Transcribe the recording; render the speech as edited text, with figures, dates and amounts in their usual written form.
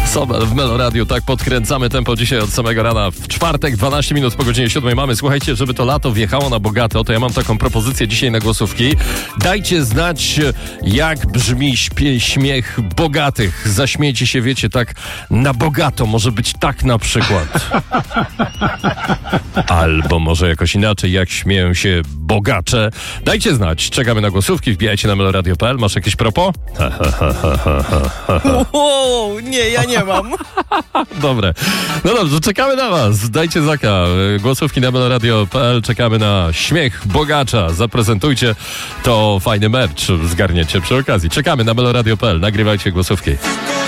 Sobel w Melo Radio, tak podkręcamy tempo dzisiaj od samego rana. W czwartek, 12 minut po godzinie 7 mamy. Słuchajcie, żeby to lato wjechało na bogato, to ja mam taką propozycję dzisiaj na głosówki. Dajcie znać, jak brzmi śmiech bogatych. Zaśmiejcie się, wiecie, tak na bogato. Może być tak na przykład. Albo może jakoś inaczej, jak śmieją się bogacze. Dajcie znać. Czekamy na głosówki. Wbijajcie na meloradio.pl. Masz jakieś propos? Nie, ja nie mam. Dobre. No dobrze, czekamy na was. Dajcie znaka. Głosówki na meloradio.pl. Czekamy na śmiech bogacza. Zaprezentujcie, to fajny merch zgarniecie przy okazji. Czekamy na meloradio.pl. Nagrywajcie głosówki.